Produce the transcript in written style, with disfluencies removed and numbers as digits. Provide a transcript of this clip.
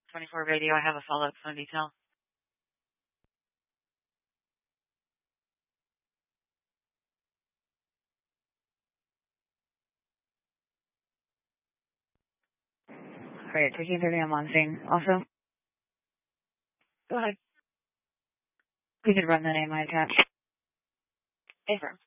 24 radio. I have a follow-up phone detail. Great. 13:30. I'm on scene. Also, go ahead. You could run the name I attached. Affirm.